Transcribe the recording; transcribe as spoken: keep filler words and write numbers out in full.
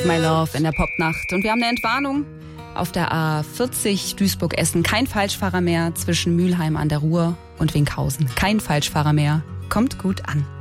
My Love in der Popnacht. Und wir haben eine Entwarnung auf der A vierzig Duisburg-Essen. Kein Falschfahrer mehr zwischen Mülheim an der Ruhr und Winkhausen. Kein Falschfahrer mehr. Kommt gut an.